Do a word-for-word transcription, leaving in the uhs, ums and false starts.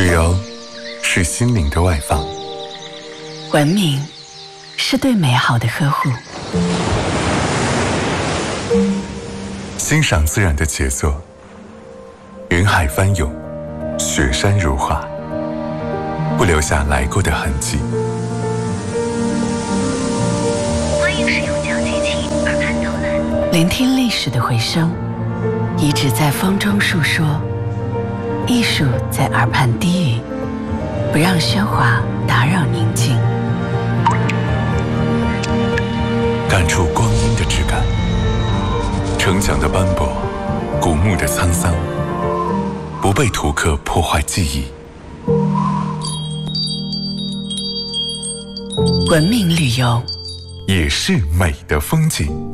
旅游是心灵的外放， 文明是对美好的呵护， 欣赏自然的杰作，云海翻涌，雪山如画，不留下来过的痕迹。 欢迎使用脚机器耳畔导览， 聆听历史的回声，遗址在风中述说，艺术在耳畔低语，不让喧哗打扰宁静， 感触光阴的质感，城墙的斑驳，古墓的沧桑，不被图刻破坏记忆。 文明旅游也是美的风景。